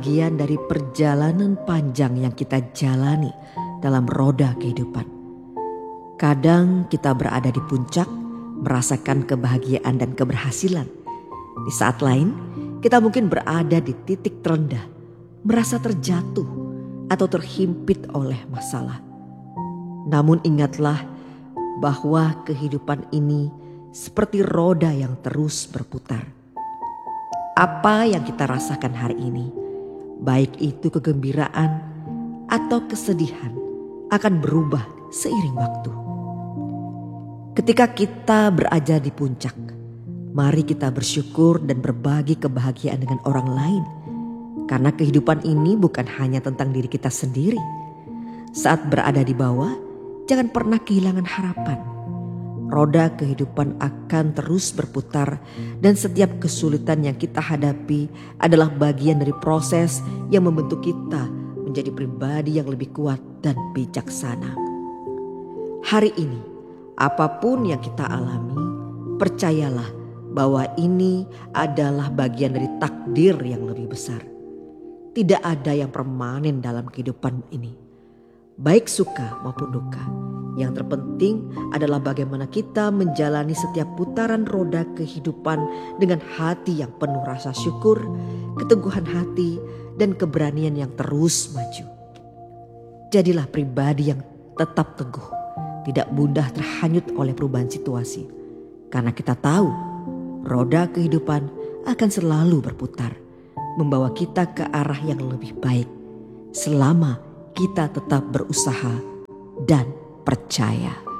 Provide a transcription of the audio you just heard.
bagian dari perjalanan panjang yang kita jalani dalam roda kehidupan. Kadang kita berada di puncak, merasakan kebahagiaan dan keberhasilan. Di saat lain, kita mungkin berada di titik terendah, merasa terjatuh atau terhimpit oleh masalah. Namun ingatlah bahwa kehidupan ini seperti roda yang terus berputar. Apa yang kita rasakan hari ini, baik itu kegembiraan atau kesedihan, akan berubah seiring waktu. Ketika kita berada di puncak, mari kita bersyukur dan berbagi kebahagiaan dengan orang lain. Karena kehidupan ini bukan hanya tentang diri kita sendiri. Saat berada di bawah, jangan pernah kehilangan harapan. Roda kehidupan akan terus berputar dan setiap kesulitan yang kita hadapi adalah bagian dari proses yang membentuk kita menjadi pribadi yang lebih kuat dan bijaksana. Hari ini, apapun yang kita alami, percayalah bahwa ini adalah bagian dari takdir yang lebih besar. Tidak ada yang permanen dalam kehidupan ini, baik suka maupun duka. Yang terpenting adalah bagaimana kita menjalani setiap putaran roda kehidupan dengan hati yang penuh rasa syukur, keteguhan hati, dan keberanian yang terus maju. Jadilah pribadi yang tetap teguh, tidak mudah terhanyut oleh perubahan situasi. Karena kita tahu roda kehidupan akan selalu berputar, membawa kita ke arah yang lebih baik selama kita tetap berusaha dan percaya.